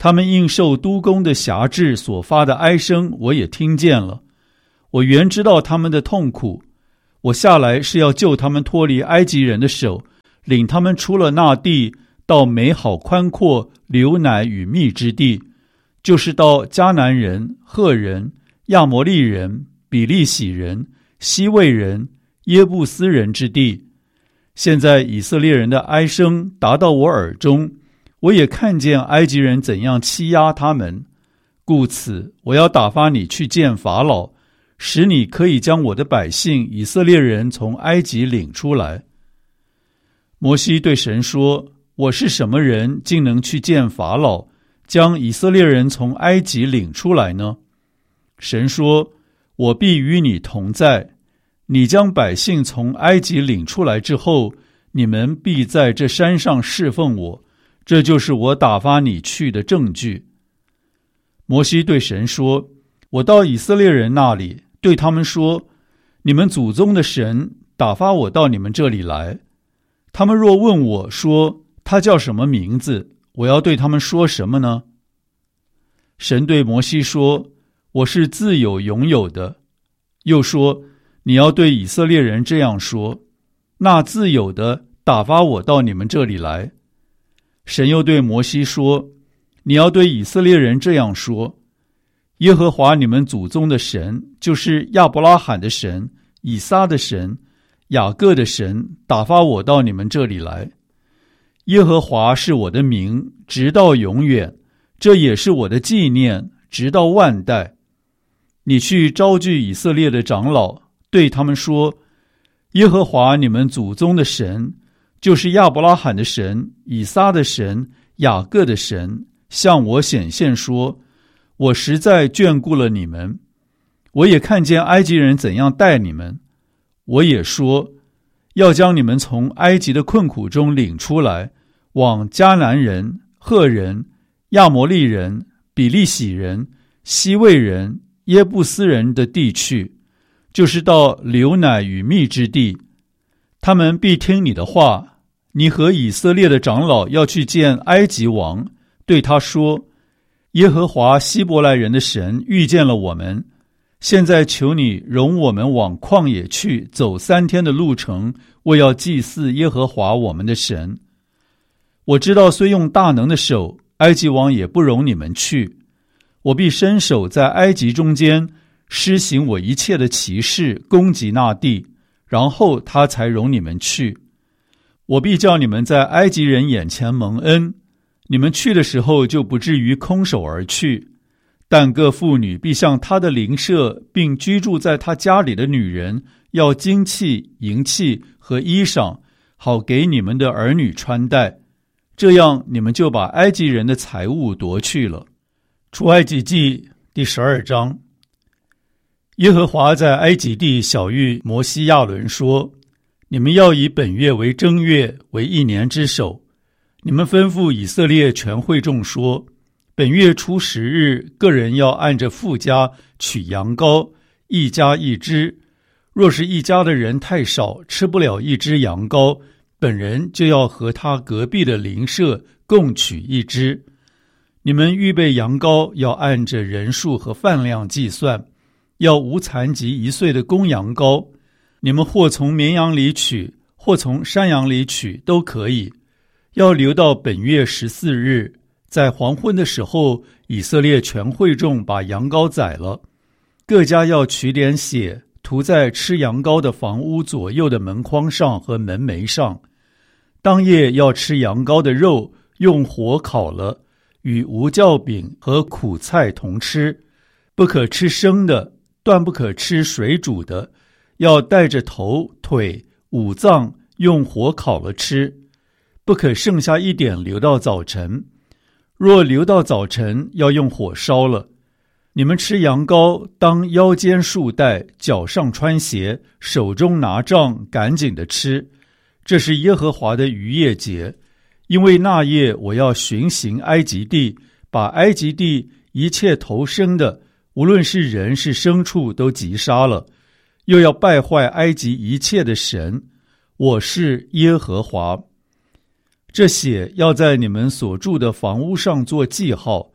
他们应受督工的辖制所发的哀声，我也听见了。我原知道他们的痛苦，我下来是要救他们脱离埃及人的手，领他们出了那地，到美好宽阔、流奶与蜜之地，就是到迦南人、赫人、亚摩利人、比利洗人、西魏人、耶布斯人之地。现在以色列人的哀声达到我耳中，我也看见埃及人怎样欺压他们，故此我要打发你去见法老，使你可以将我的百姓以色列人从埃及领出来。摩西对神说，我是什么人，竟能去见法老，将以色列人从埃及领出来呢？神说，我必与你同在，你将百姓从埃及领出来之后，你们必在这山上侍奉我，这就是我打发你去的证据。摩西对神说，我到以色列人那里，对他们说，你们祖宗的神打发我到你们这里来。他们若问我说，他叫什么名字，我要对他们说什么呢？神对摩西说，我是自有永有的。又说，你要对以色列人这样说，那自有的打发我到你们这里来。神又对摩西说，你要对以色列人这样说，耶和华你们祖宗的神，就是亚伯拉罕的神、以撒的神、雅各的神，打发我到你们这里来。耶和华是我的名，直到永远，这也是我的纪念，直到万代。你去招聚以色列的长老，对他们说，耶和华你们祖宗的神，就是亚伯拉罕的神、以撒的神、雅各的神，向我显现说，我实在眷顾了你们，我也看见埃及人怎样待你们，我也说，要将你们从埃及的困苦中领出来，往迦南人、赫人、亚摩利人、比利洗人、西魏人、耶布斯人的地去，就是到流奶与蜜之地。他们必听你的话。你和以色列的长老要去见埃及王，对他说，耶和华希伯来人的神遇见了我们，现在求你容我们往旷野去，走3天的路程，为要祭祀耶和华我们的神。我知道虽用大能的手，埃及王也不容你们去。我必伸手在埃及中间施行我一切的奇事，攻击那地，然后他才容你们去。我必叫你们在埃及人眼前蒙恩，你们去的时候就不至于空手而去。但各妇女必向他的邻舍，并居住在他家里的女人，要金器、银器和衣裳，好给你们的儿女穿戴。这样你们就把埃及人的财物夺去了。出埃及记第12章。耶和华在埃及地晓谕摩西亚伦说，你们要以本月为正月，为1年之首。你们吩咐以色列全会众说，本月初10日，个人要按着父家取羊羔，1家1只。若是一家的人太少，吃不了1只羊羔，本人就要和他隔壁的邻舍共取1只。你们预备羊羔，要按着人数和饭量计算，要无残疾1岁的公羊羔。你们或从绵羊里取，或从山羊里取，都可以。要留到本月14日，在黄昏的时候，以色列全会众把羊羔宰了。各家要取点血，涂在吃羊羔的房屋左右的门框上和门楣上。当夜要吃羊羔的肉，用火烤了，与无酵饼和苦菜同吃，不可吃生的，断不可吃水煮的，要带着头、腿、五脏用火烤了吃，不可剩下一点留到早晨。若留到早晨，要用火烧了。你们吃羊羔，当腰间束带，脚上穿鞋，手中拿杖，赶紧的吃。这是耶和华的逾越节，因为那夜我要巡行埃及地，把埃及地一切头生的，无论是人是牲畜，都击杀了，又要败坏埃及一切的神。我是耶和华。这血要在你们所住的房屋上做记号，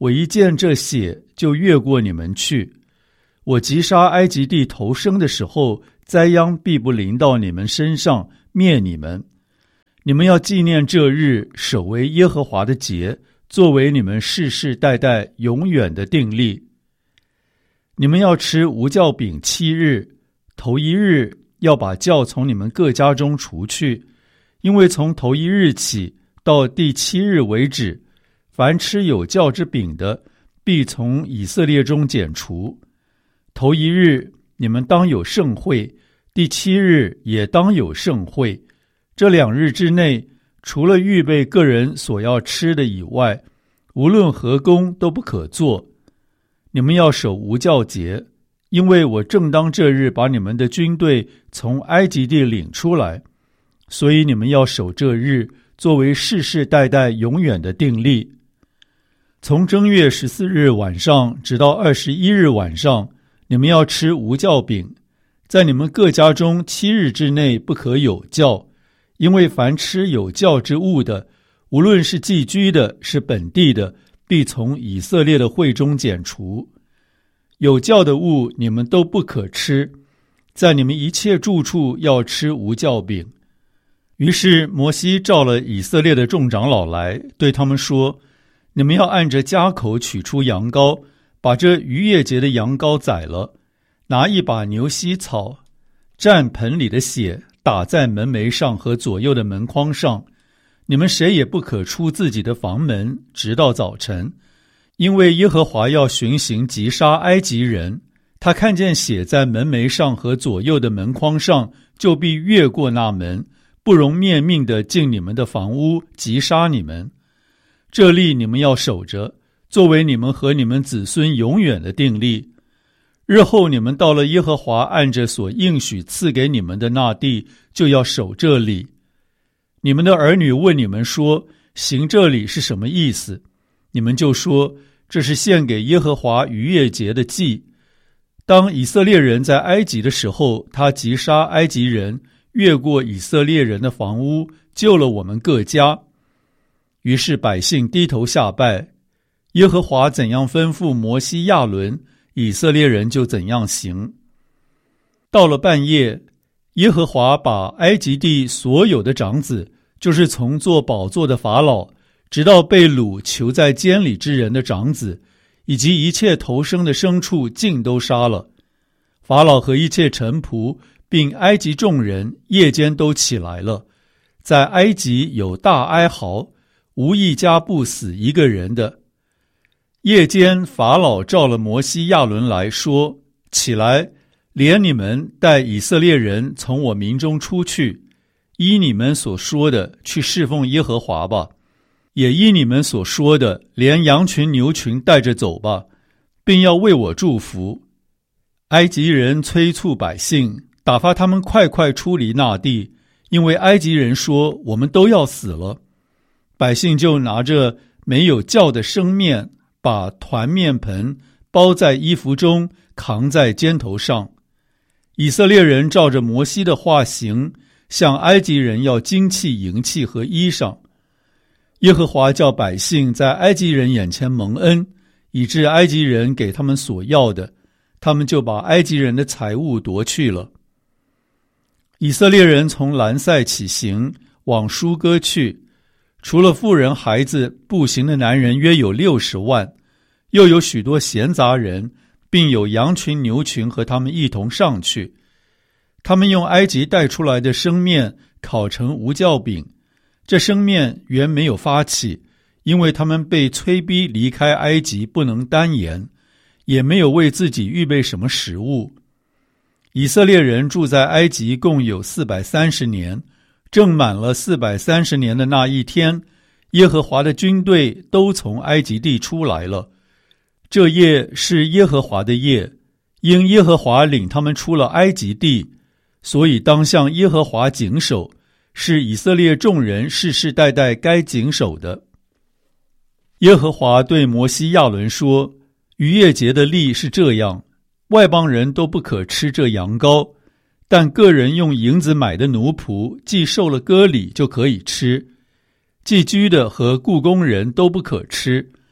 我一见这血，就越过你们去。我击杀埃及地头生的时候，灾殃必不临到你们身上，灭你们。你们要纪念这日，守为耶和华的节，作为你们世世代代永远的定例。你们要吃无酵饼7日，头一日要把酵从你们各家中除去，因为从头一日起到第7日为止，凡吃有酵之饼的，必从以色列中剪除。头一日你们当有盛会，第7日也当有盛会。这2日之内，除了预备个人所要吃的以外，无论何工都不可做。你们要守无酵节，因为我正当这日把你们的军队从埃及地领出来，所以你们要守这日，作为世世代代永远的定例。从正月14日晚上直到21日晚上，你们要吃无酵饼，在你们各家中7日之内不可有酵，因为凡吃有酵之物的，无论是寄居的，是本地的，必从以色列的会中剪除。有酵的物你们都不可吃，在你们一切住处要吃无酵饼。于是摩西召了以色列的众长老来，对他们说：你们要按着家口取出羊羔，把这逾越节的羊羔宰了，拿一把牛膝草，蘸盆里的血，打在门楣上和左右的门框上。你们谁也不可出自己的房门，直到早晨，因为耶和华要巡行击杀埃及人。他看见血在门楣上和左右的门框上，就必越过那门，不容灭命地进你们的房屋，击杀你们。这例你们要守着，作为你们和你们子孙永远的定例。日后你们到了耶和华按着所应许赐给你们的那地，就要守这礼。你们的儿女问你们说，行这礼是什么意思？你们就说，这是献给耶和华逾越节的祭。当以色列人在埃及的时候，他击杀埃及人，越过以色列人的房屋，救了我们各家。于是百姓低头下拜，耶和华怎样吩咐摩西亚伦，以色列人就怎样行。到了半夜，耶和华把埃及地所有的长子，就是从做宝座的法老，直到被掳囚在监里之人的长子，以及一切头生的牲畜，尽都杀了。法老和一切臣仆，并埃及众人，夜间都起来了，在埃及有大哀嚎，无一家不死一个人的。夜间法老召了摩西亚伦来说，起来，连你们带以色列人从我民中出去，依你们所说的去侍奉耶和华吧，也依你们所说的连羊群牛群带着走吧，并要为我祝福。埃及人催促百姓，打发他们快快出离那地，因为埃及人说，我们都要死了。百姓就拿着没有酵的生面，把团面盆包在衣服中，扛在肩头上。以色列人照着摩西的话行，向埃及人要金器、银器和衣裳。耶和华叫百姓在埃及人眼前蒙恩，以致埃及人给他们所要的，他们就把埃及人的财物夺去了。以色列人从兰塞起行，往舒歌去，除了妇人孩子，步行的男人约有60万，又有许多闲杂人，并有羊群牛群和他们一同上去。他们用埃及带出来的生面烤成无酵饼，这生面原没有发起，因为他们被催逼离开埃及，不能单言，也没有为自己预备什么食物。以色列人住在埃及共有430年，正满了430年的那一天，耶和华的军队都从埃及地出来了。这夜是耶和华的夜，因耶和华领他们出了埃及地，所以当向耶和华谨守，是以色列众人世世代代该谨守的。耶和华对摩西亚伦说，逾越节的例是这样，外邦人都不可吃这羊羔，但个人用银子买的奴仆，既受了割礼就可以吃。寄居的和雇工人都不可吃，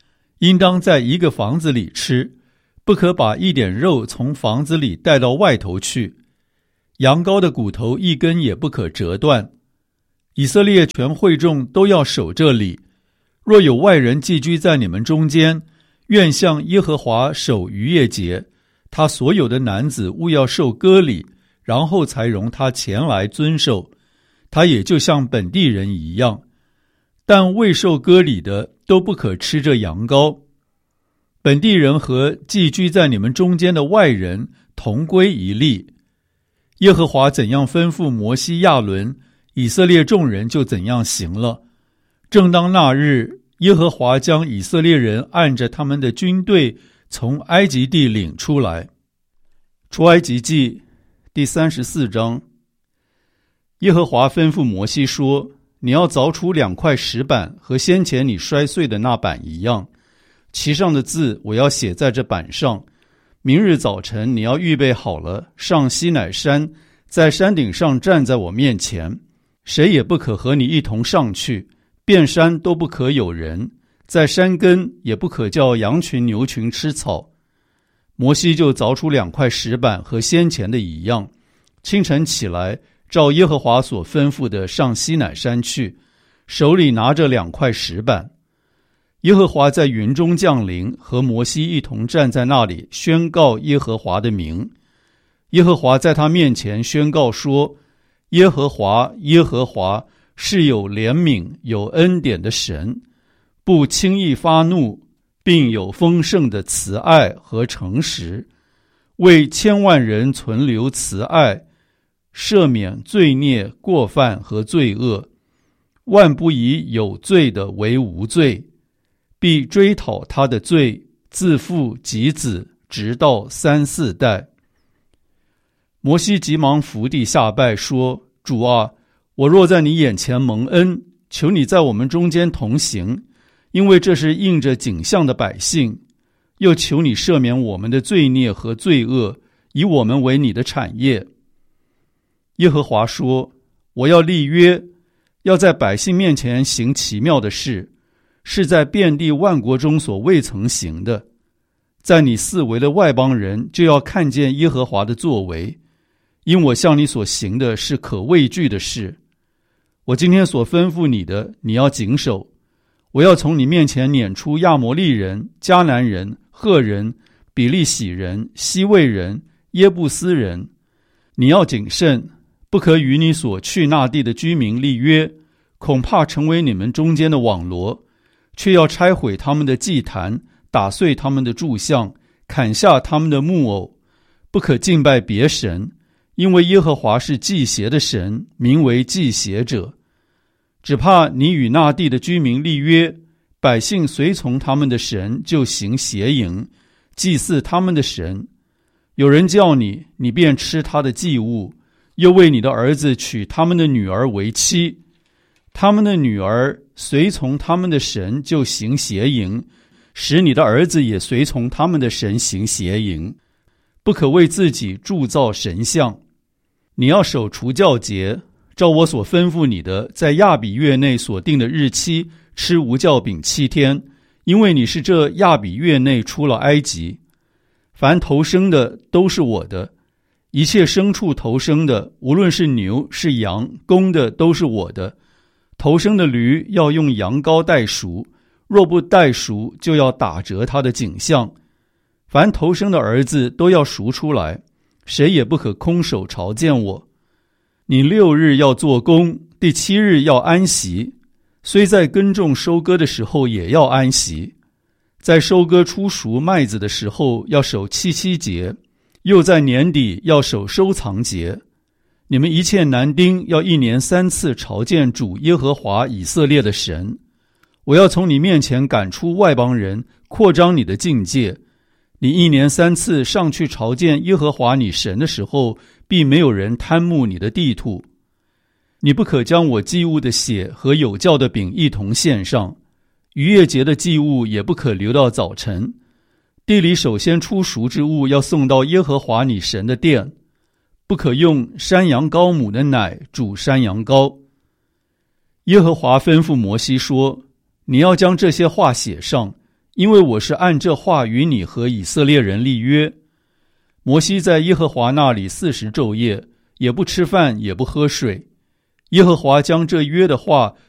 应当在一个房子里吃，不可把一点肉从房子里带到外头去。羊羔的骨头一根也不可折断。以色列全会众都要守这礼。若有外人寄居在你们中间，愿向耶和华守逾越节，他所有的男子务要受割礼，然后才容他前来遵守。他也就像本地人一样。但未受割礼的都不可吃这羊羔。本地人和寄居在你们中间的外人同归一例。耶和华怎样吩咐摩西亚伦，以色列众人就怎样行了。正当那日，耶和华将以色列人按着他们的军队从埃及地领出来。出埃及记第34章。耶和华吩咐摩西说，你要凿出2块石板，和先前你摔碎的那板一样，其上的字我要写在这板上。明日早晨你要预备好了，上西乃山，在山顶上站在我面前，谁也不可和你一同上去，遍山都不可有人，在山根也不可叫羊群牛群吃草。摩西就凿出2块石板，和先前的一样，清晨起来，照耶和华所吩咐的上西乃山去，手里拿着2块石板。耶和华在云中降临，和摩西一同站在那里，宣告耶和华的名。耶和华在他面前宣告说，耶和华，耶和华是有怜悯有恩典的神，不轻易发怒，并有丰盛的慈爱和诚实，为千万人存留慈爱，赦免罪孽过犯和罪恶，万不以有罪的为无罪，必追讨他的罪，自父及子，直到3、4代。摩西急忙伏地下拜说，主啊，我若在你眼前蒙恩，求你在我们中间同行，因为这是应着景象的百姓，又求你赦免我们的罪孽和罪恶，以我们为你的产业。耶和华说，我要立约，要在百姓面前行奇妙的事，是在遍地万国中所未曾行的。在你四围的外邦人就要看见耶和华的作为，因我向你所行的是可畏惧的事。我今天所吩咐你的，你要谨守。我要从你面前撵出亚摩利人、迦南人、赫人、比利洗人、西魏人、耶布斯人。你要谨慎，不可与你所去那地的居民立约，恐怕成为你们中间的网罗，却要拆毁他们的祭坛，打碎他们的柱像，砍下他们的木偶，不可敬拜别神，因为耶和华是祭邪的神，名为祭邪者。只怕你与那地的居民立约，百姓随从他们的神，就行邪淫，祭祀他们的神。有人叫你，你便吃他的祭物，又为你的儿子娶他们的女儿为妻。他们的女儿随从他们的神，就行邪淫，使你的儿子也随从他们的神行邪淫。不可为自己铸造神像。你要守除酵节，照我所吩咐你的，在亚比月内所定的日期吃无酵饼7天，因为你是这亚比月内出了埃及。凡头生的都是我的，一切牲畜头生的，无论是牛是羊，公的都是我的。头生的驴要用羊羔代赎，若不代赎，就要打折他的颈项。凡头生的儿子都要赎出来，谁也不可空手朝见我。你6日要做工，第7日要安息，虽在耕种收割的时候也要安息。在收割出熟麦子的时候要守7节，又在年底要守收藏节。你们一切男丁要1年3次朝见主耶和华以色列的神。我要从你面前赶出外邦人，扩张你的境界。你1年3次上去朝见耶和华你神的时候，必没有人贪慕你的地土。你不可将我祭物的血和有酵的饼一同献上，逾越节的祭物也不可留到早晨。地里首先出熟之物要送到耶和华你神的殿，不可用山羊羔母的奶煮山羊羔。耶和华吩咐摩西说，你要将这些话写上， 因为我是按这话与你和以色列人立约。摩西在耶和华那里40昼夜，也不吃饭，也不喝水。耶和华将这约的话